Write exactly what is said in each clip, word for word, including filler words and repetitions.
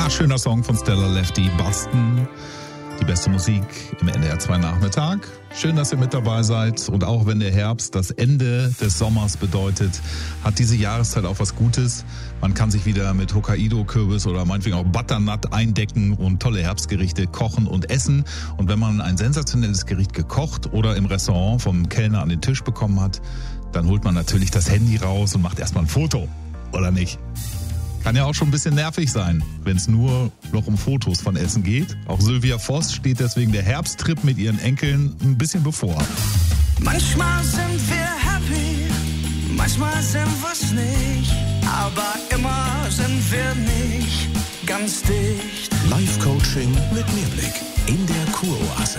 Ah, schöner Song von Stella Lefty, Boston. Die beste Musik im N D R zwei Nachmittag. Schön, dass ihr mit dabei seid. Und auch wenn der Herbst das Ende des Sommers bedeutet, hat diese Jahreszeit auch was Gutes. Man kann sich wieder mit Hokkaido-Kürbis oder meinetwegen auch Butternut eindecken und tolle Herbstgerichte kochen und essen. Und wenn man ein sensationelles Gericht gekocht oder im Restaurant vom Kellner an den Tisch bekommen hat, dann holt man natürlich das Handy raus und macht erstmal ein Foto. Oder nicht? Kann ja auch schon ein bisschen nervig sein, wenn es nur noch um Fotos von Essen geht. Auch Sylvia Voss steht deswegen der Herbsttrip mit ihren Enkeln ein bisschen bevor. Manchmal sind wir happy, manchmal sind wir's nicht, aber immer sind wir nicht ganz dicht. Live-Coaching mit Mehrblick in der Kuroase.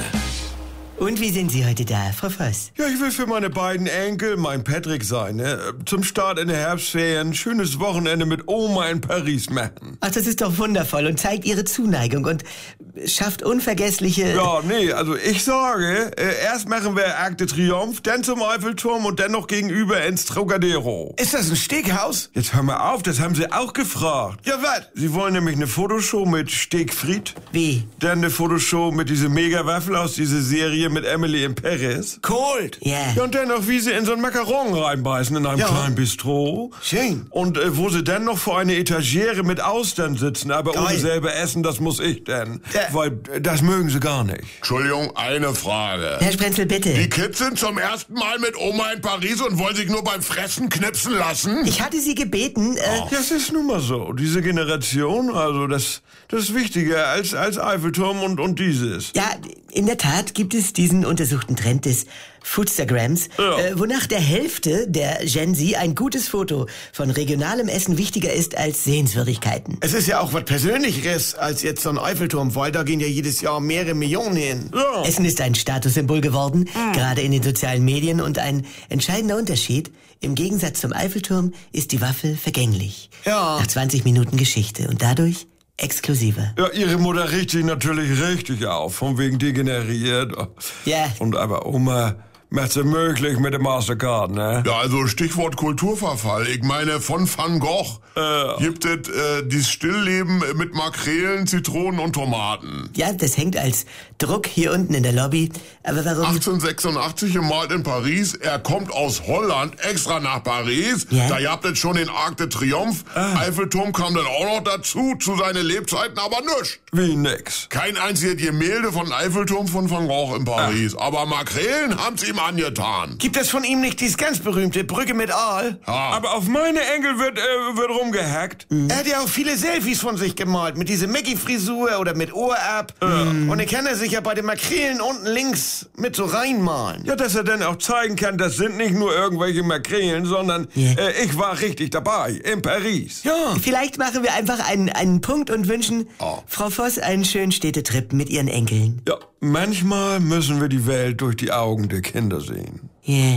Und wie sind Sie heute da, Frau Voss? Ja, ich will für meine beiden Enkel mein Patrick sein. Ne? Zum Start in der Herbstferien ein schönes Wochenende mit Oma in Paris machen. Ach, das ist doch wundervoll und zeigt Ihre Zuneigung und schafft unvergessliche... Ja, nee, also ich sage, äh, erst machen wir Arc de Triomphe, dann zum Eiffelturm und dann noch gegenüber ins Trocadero. Ist das ein Steakhouse? Jetzt hör mal auf, das haben sie auch gefragt. Ja, was? Sie wollen nämlich eine Fotoshow mit Steakfried. Wie? Dann eine Fotoshow mit dieser Mega-Waffel aus dieser Serie mit Emily in Paris. Cold. Ja. Ja, und dann noch, wie sie in so einen Macaron reinbeißen in einem Ja. kleinen Bistro. Schön. Und äh, wo sie dann noch vor einer Etagere mit Austern sitzen, aber Geil. ohne selber essen, das muss ich denn. Ja. Weil äh, das mögen sie gar nicht. Entschuldigung, eine Frage. Herr Sprenzel, bitte. Die Kids sind zum ersten Mal mit Oma in Paris und wollen sich nur beim Fressen knipsen lassen? Ich hatte Sie gebeten, äh, Ja, es ist nun mal so. Diese Generation, also das, das ist wichtiger als, als Eiffelturm und, und dieses. ja, in der Tat gibt es diesen untersuchten Trend des Foodstagrams, Ja. äh, wonach der Hälfte der Gen Z ein gutes Foto von regionalem Essen wichtiger ist als Sehenswürdigkeiten. Es ist ja auch was Persönlicheres als jetzt so ein Eiffelturm, weil da gehen ja jedes Jahr mehrere Millionen hin. Ja. Essen ist ein Statussymbol geworden, gerade in den sozialen Medien, und ein entscheidender Unterschied: im Gegensatz zum Eiffelturm ist die Waffel vergänglich. Ja. Nach zwanzig Minuten Geschichte und dadurch exklusiver. Ja, ihre Mutter riecht sich natürlich richtig auf, von wegen degeneriert. Ja. Und aber Oma macht sie möglich mit dem Mastercard, ne? Ja, also Stichwort Kulturverfall. Ich meine, von Van Gogh Äh. gibt es äh, dieses Stillleben mit Makrelen, Zitronen und Tomaten. Ja, das hängt als Druck hier unten in der Lobby. Aber warum? achtzehnhundertsechsundachtzig gemalt in Paris. Er kommt aus Holland extra nach Paris. Ja? Da habt ihr schon den Arc de Triomphe. Eiffelturm kam dann auch noch dazu, zu seinen Lebzeiten aber nichts. Wie nix. Kein einziges Gemälde von Eiffelturm von Van Gogh in Paris. Aber Makrelen haben's ihm angetan. Gibt es von ihm nicht dieses ganz berühmte Brücke mit Aal? Ja. Aber auf meine Enkel wird, äh, wird rumgehackt. Er hat ja auch viele Selfies von sich gemalt, mit dieser Maggie-Frisur oder mit Ohr ab. Und er kann er sich ja bei den Makrelen unten links mit so reinmalen. Ja, dass er dann auch zeigen kann, das sind nicht nur irgendwelche Makrelen, sondern Ja. äh, ich war richtig dabei, in Paris. Ja. Vielleicht machen wir einfach einen, einen Punkt und wünschen Frau Voss einen schönen Städtetrip mit ihren Enkeln. Ja, manchmal müssen wir die Welt durch die Augen der Kinder sehen. Yeah.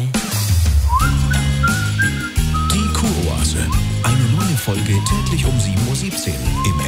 Die Kuroase. Eine neue Folge täglich um sieben Uhr siebzehn im